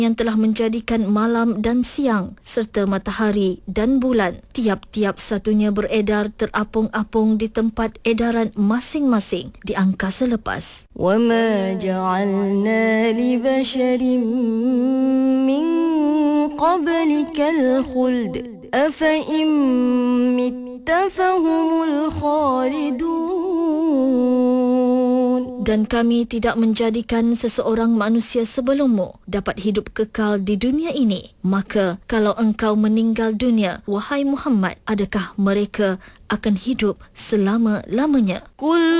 yang telah menjadikan malam dan siang serta matahari dan bulan tiap-tiap satunya beredar terapung-apung di tempat edaran masing-masing di angkasa lepas. وَمَا جَعَلْنَا لِبَشَرٍ مِّن قَبْلِكَ الْخُلْدَ أَفَإِن مِّتَّ فَهُمُ الْخَالِدُونَ. Dan kami tidak menjadikan seseorang manusia sebelummu dapat hidup kekal di dunia ini. Maka kalau engkau meninggal dunia, wahai Muhammad, adakah mereka akan hidup selama-lamanya?